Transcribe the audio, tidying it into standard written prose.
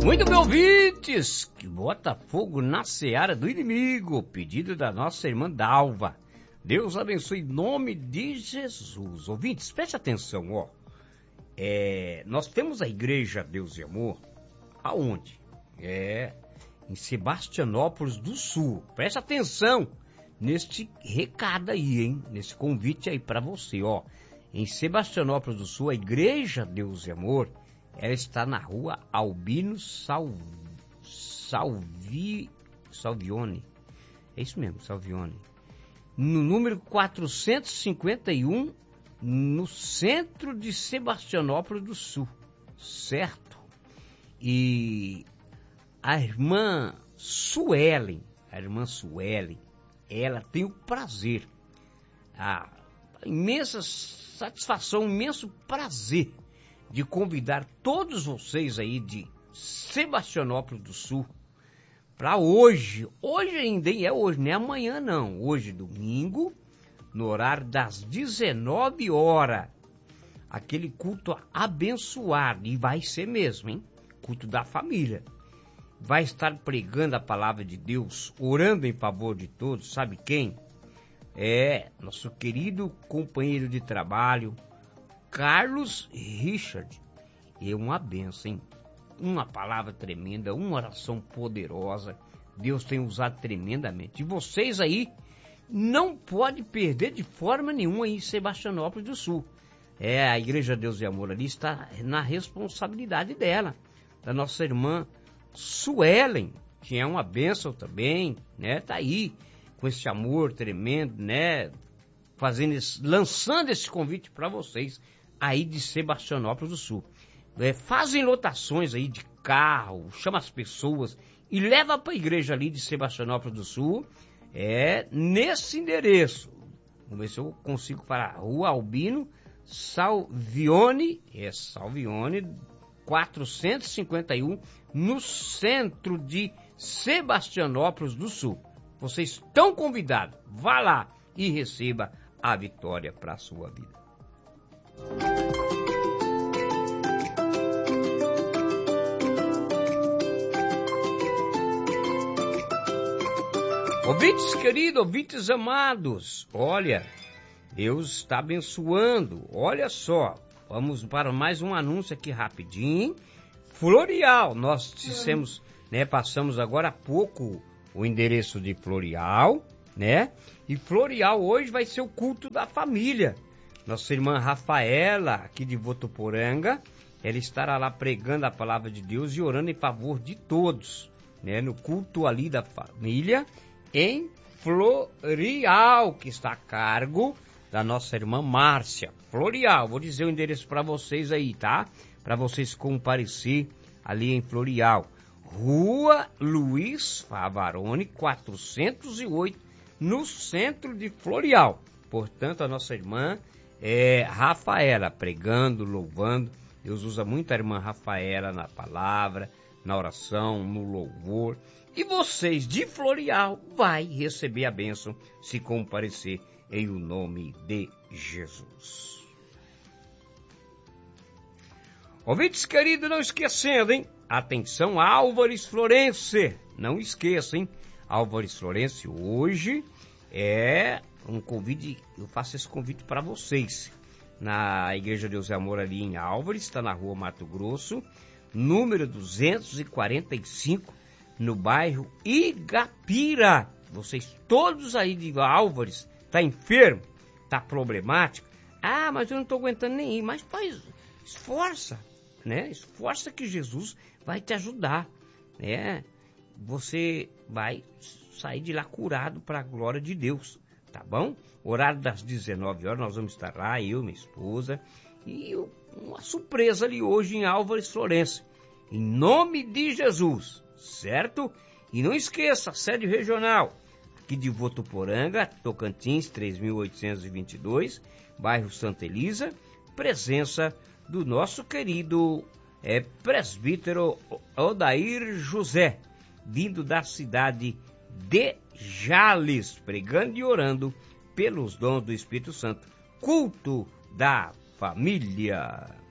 Muito bem, ouvintes, que bota fogo na seara do inimigo, pedido da nossa irmã Dalva. Deus abençoe em nome de Jesus. Ouvintes, preste atenção, ó. Nós temos a Igreja Deus e Amor, aonde? Em Sebastianópolis do Sul. Preste atenção neste recado aí, hein? Nesse convite aí para você, ó. Em Sebastianópolis do Sul, a Igreja Deus e Amor, ela está na rua Albino Salvione. É isso mesmo, Salvione. No número 451, no centro de Sebastianópolis do Sul. Certo? E a irmã Suelen, ela tem o prazer, a imensa satisfação, o imenso prazer de convidar todos vocês aí de Sebastianópolis do Sul para hoje ainda, hein? Hoje, não é amanhã não, hoje domingo, no horário das 19 horas, aquele culto abençoado, e vai ser mesmo, hein? Culto da família. Vai estar pregando a palavra de Deus, orando em favor de todos, sabe quem? Nosso querido companheiro de trabalho, Carlos Richard. É uma bênção, hein? Uma palavra tremenda, uma oração poderosa. Deus tem usado tremendamente. E vocês aí não podem perder de forma nenhuma em Sebastianópolis do Sul. A Igreja Deus e Amor ali está na responsabilidade dela, da nossa irmã Suelen, que é uma bênção também, né? Tá aí com esse amor tremendo, né? Lançando esse convite para vocês aí de Sebastianópolis do Sul. Fazem lotações aí de carro, chama as pessoas e leva para a igreja ali de Sebastianópolis do Sul, nesse endereço. Vamos ver se eu consigo parar. Rua Albino Salvione, Salvione 451, no centro de Sebastianópolis do Sul. Vocês estão convidados, vá lá e receba a vitória para a sua vida. Ouvintes queridos, ouvintes amados, olha, Deus está abençoando, olha só, vamos para mais um anúncio aqui rapidinho. Florial, nós dissemos, né, passamos agora há pouco o endereço de Florial, né, e Florial hoje vai ser o culto da família. Nossa irmã Rafaela, aqui de Votuporanga, ela estará lá pregando a palavra de Deus e orando em favor de todos, né, no culto ali da família, em Florial, que está a cargo da nossa irmã Márcia. Florial, vou dizer o endereço para vocês aí, tá? Para vocês comparecer ali em Florial. Rua Luiz Favarone, 408, no centro de Florial. Portanto, a nossa irmã Rafaela, pregando, louvando. Deus usa muito a irmã Rafaela na palavra, na oração, no louvor. E vocês de Florial vai receber a bênção se comparecer em o nome de Jesus. Ouvintes queridos, não esquecendo, hein? Atenção, Álvares Florense. Não esqueçam, hein? Álvares Florense, hoje é um convite, eu faço esse convite para vocês. Na Igreja Deus e Amor ali em Álvares, está na rua Mato Grosso, número 245, no bairro Igapira. Vocês todos aí de Álvares, tá enfermo, tá problemático. Ah, mas eu não tô aguentando nem ir. Mas faz, esforça, né? Esforça que Jesus vai te ajudar, né? Você vai sair de lá curado para a glória de Deus, tá bom? Horário das 19 horas, nós vamos estar lá, eu, minha esposa, e uma surpresa ali hoje em Álvares Florense. Em nome de Jesus, certo? E não esqueça, sede regional, aqui de Votuporanga, Tocantins, 3.822, bairro Santa Elisa, presença do nosso querido presbítero Odair José, vindo da cidade de Jales, pregando e orando pelos dons do Espírito Santo. Culto da família.